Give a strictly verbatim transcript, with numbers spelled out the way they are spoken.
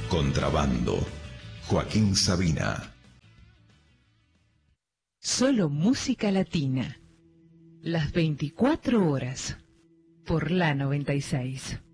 Contrabando. Joaquín Sabina. Solo música latina. Las veinticuatro horas. Por la noventa y seis.